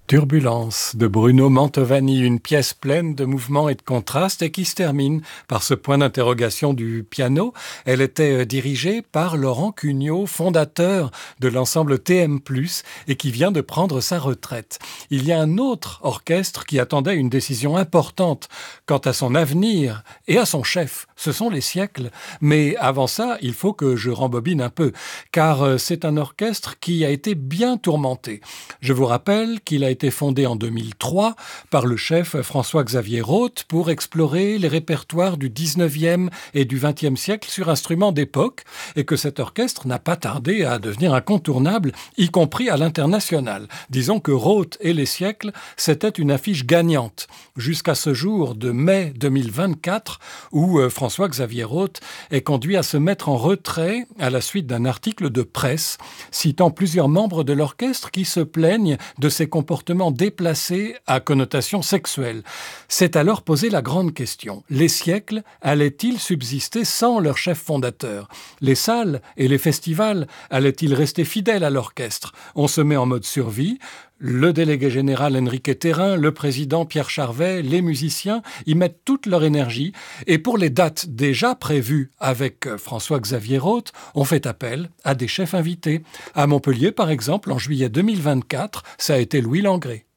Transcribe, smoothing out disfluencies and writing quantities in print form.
Turbulence de Bruno Mantovani, une pièce pleine de mouvements et de contrastes et qui se termine par ce point d'interrogation du piano. Elle était dirigée par Laurent Cugnot, fondateur de l'ensemble TM+, et qui vient de prendre sa retraite. Il y a un autre orchestre qui attendait une décision importante quant à son avenir et à son chef. Ce sont les siècles. Mais avant ça, il faut que je rembobine un peu, car c'est un orchestre qui a été bien tourmenté. Je vous rappelle qu'il a été fondé en 2003 par le chef François-Xavier Roth pour explorer les répertoires du 19e et du 20e siècle sur instruments d'époque et que cet orchestre n'a pas tardé à devenir incontournable, y compris à l'international. Disons que Roth et les siècles, c'était une affiche gagnante jusqu'à ce jour de mai 2024 où François-Xavier Roth est conduit à se mettre en retrait à la suite d'un article de presse citant plusieurs membres de l'orchestre qui se plaignent de ses comportements déplacés à connotation sexuelle. C'est alors posé la grande question. Les siècles allaient-ils subsister sans leur chef fondateur? Les salles et les festivals allaient-ils rester fidèles à l'orchestre? On se met en mode survie. Le délégué général Enrique Terrain, le président Pierre Charvet, les musiciens y mettent toute leur énergie. Et pour les dates déjà prévues avec François-Xavier Roth, on fait appel à des chefs invités. À Montpellier, par exemple, en juillet 2024, ça a été Louis Langrée.